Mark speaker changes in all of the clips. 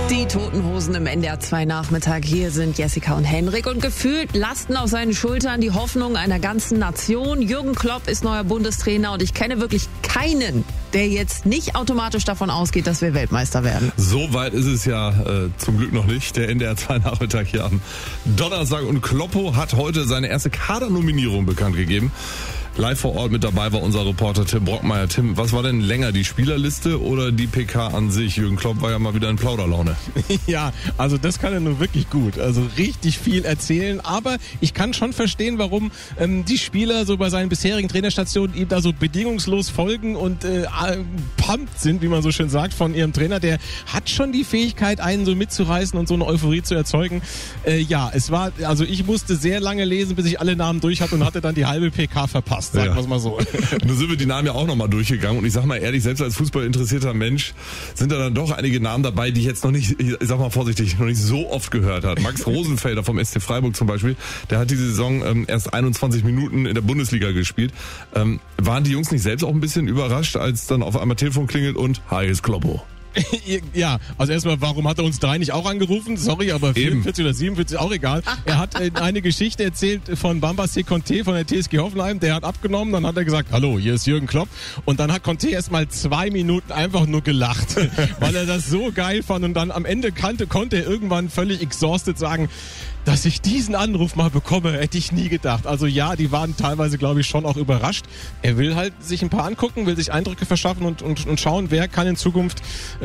Speaker 1: Die Toten Hosen im NDR 2 Nachmittag. Hier sind Jessica und Henrik und gefühlt lasten auf seinen Schultern die Hoffnungen einer ganzen Nation. Jürgen Klopp ist neuer Bundestrainer und ich kenne wirklich keinen, der jetzt nicht automatisch davon ausgeht, dass wir Weltmeister werden.
Speaker 2: So weit ist es ja zum Glück noch nicht. Der NDR 2 Nachmittag hier am Donnerstag und Kloppo hat heute seine erste Kadernominierung bekannt gegeben. Live vor Ort mit dabei war unser Reporter Tim Brockmeier. Tim, was war denn länger, die Spielerliste oder die PK an sich? Jürgen Klopp war ja mal wieder in Plauderlaune.
Speaker 3: Ja, also das kann er nur wirklich gut. Also richtig viel erzählen. Aber ich kann schon verstehen, warum die Spieler so bei seinen bisherigen Trainerstationen ihm da so bedingungslos folgen und pumped sind, wie man so schön sagt, von ihrem Trainer. Der hat schon die Fähigkeit, einen so mitzureißen und so eine Euphorie zu erzeugen. Ja, also ich musste sehr lange lesen, bis ich alle Namen durch hatte und hatte dann die halbe PK verpasst. Sagen wir es mal so.
Speaker 2: Nun sind wir die Namen ja auch nochmal durchgegangen und ich sag mal ehrlich, selbst als fußballinteressierter Mensch sind da dann doch einige Namen dabei, die ich jetzt noch nicht, ich sag mal vorsichtig, noch nicht so oft gehört hat. Max Rosenfelder vom SC Freiburg zum Beispiel, der hat diese Saison erst 21 Minuten in der Bundesliga gespielt. Waren die Jungs nicht selbst auch ein bisschen überrascht, als dann auf einmal Telefon klingelt und hi, ist Kloppo?
Speaker 3: Ja, also erstmal, warum hat er uns 3 nicht auch angerufen? Sorry, aber 44 oder 47, auch egal. Er hat eine Geschichte erzählt von Bambassé Conté von der TSG Hoffenheim, der hat abgenommen, dann hat er gesagt, hallo, hier ist Jürgen Klopp. Und dann hat Conté erstmal 2 Minuten einfach nur gelacht, weil er das so geil fand und dann am Ende konnte er irgendwann völlig exhausted sagen, dass ich diesen Anruf mal bekomme, hätte ich nie gedacht. Also ja, die waren teilweise, glaube ich, schon auch überrascht. Er will halt sich ein paar angucken, will sich Eindrücke verschaffen und schauen, wer kann in Zukunft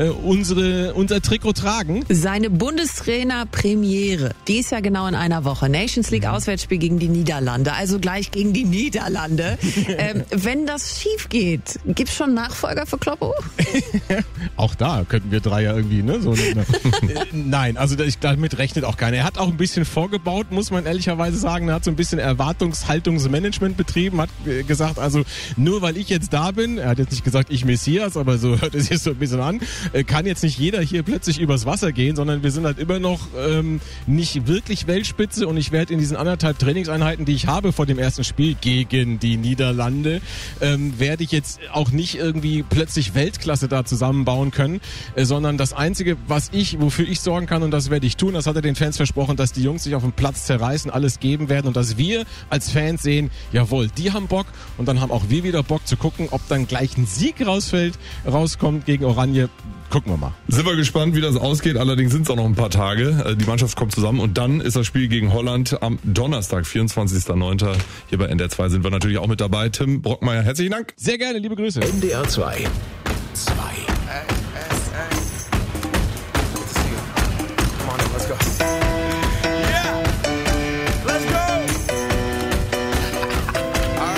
Speaker 3: unser Trikot tragen.
Speaker 1: Seine Bundestrainer-Premiere, die ist ja genau in einer Woche. Nations League Auswärtsspiel gegen die Niederlande, also gleich gegen die Niederlande. Wenn das schief geht, gibt's schon Nachfolger für Kloppo?
Speaker 3: Auch da könnten wir 3 ja irgendwie, ne? So, nein, also damit rechnet auch keiner. Er hat auch ein bisschen vorgebaut, muss man ehrlicherweise sagen. Er hat so ein bisschen Erwartungshaltungsmanagement betrieben, hat gesagt, also nur weil ich jetzt da bin, er hat jetzt nicht gesagt, ich Messias, aber so hört es sich so ein bisschen an, kann jetzt nicht jeder hier plötzlich übers Wasser gehen, sondern wir sind halt immer noch nicht wirklich Weltspitze und ich werde in diesen 1,5 Trainingseinheiten, die ich habe vor dem ersten Spiel gegen die Niederlande, werde ich jetzt auch nicht irgendwie plötzlich Weltklasse da zusammenbauen können, sondern das Einzige, wofür ich sorgen kann, und das werde ich tun, das hat er den Fans versprochen, dass die Jungs sich auf dem Platz zerreißen, alles geben werden und dass wir als Fans sehen, jawohl, die haben Bock und dann haben auch wir wieder Bock zu gucken, ob dann gleich ein Sieg rauskommt gegen Oranje. Gucken wir mal.
Speaker 2: Sind wir gespannt, wie das ausgeht. Allerdings sind es auch noch ein paar Tage. Die Mannschaft kommt zusammen und dann ist das Spiel gegen Holland am Donnerstag, 24.09. Hier bei NDR 2 sind wir natürlich auch mit dabei. Tim Brockmeier, herzlichen Dank.
Speaker 3: Sehr gerne, liebe Grüße.
Speaker 4: NDR 2.
Speaker 5: Hey. Come on in, let's go.